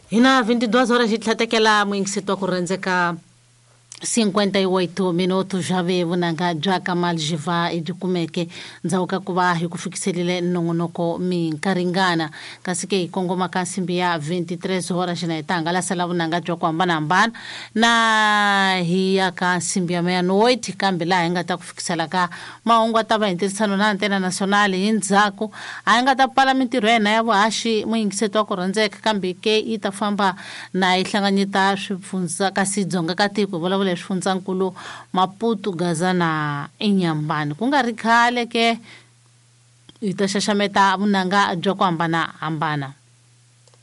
Hina 22 horas hitlatekela mwingiseto kurenzeka 58 minutos já veio nanga jaka maljiva idikumeke nzauka kubahi kufikiselile nongonoko minkaringana kasike kongoma kansimbia 23 horas na itanga la salabu nanga joko ambana na hiya kansimbia meia-noite kambila engata kufikisela ka maongo taba interesano na antena nacional inzako engata parlamento rena yabo ashi mwingiseto kuronzeka kambike itafamba na ihlanganyita swifunza kasidzonga katiko bola swifunzankulu Maputo Gaza na Inyambani kungari khale ke itashashameta munanga joko ambana